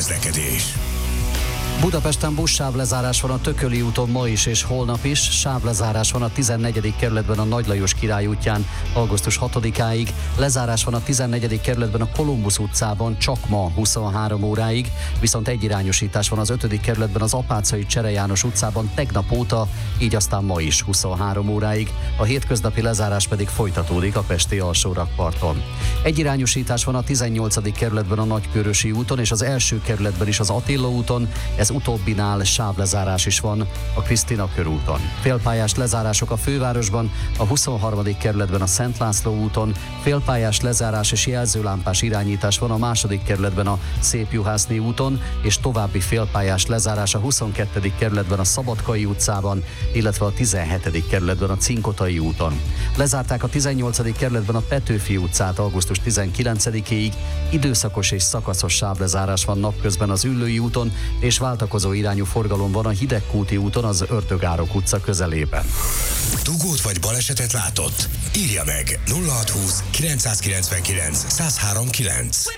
közlekedés. Budapesten buszsávlezárás van a Tököli úton ma is és holnap is, sávlezárás van a 14. kerületben a Nagy Lajos Király útján augusztus 6-áig, lezárás van a 14. kerületben a Kolumbusz utcában csak ma 23 óráig, viszont egyirányosítás van az 5. kerületben az Apáczai Csere János utcában tegnap óta, így aztán ma is 23 óráig, a hétköznapi lezárás pedig folytatódik a pesti alsórakparton. Egyirányosítás van a 18. kerületben a Nagykörösi úton és az első kerületben is az Attila úton, ez utóbbinál sávlezárás is van a Krisztina körúton. Félpályás lezárások a fővárosban, a 23. kerületben a Szent László úton, félpályás lezárás és jelzőlámpás irányítás van a 2. kerületben a Szép Juhászné úton, és további félpályás lezárás a 22. kerületben a Szabadkai utcában, illetve a 17. kerületben a Cinkotai úton. Lezárták a 18. kerületben a Petőfi utcát augusztus 19-ig, időszakos és szakaszos sávlezárás van napközben az Üllői úton, és váltakozó irányú forgalom van a Hidegkúti úton az Ördögárok utca közelében. Dugót vagy balesetet látott? Írja meg 0620 999 1039.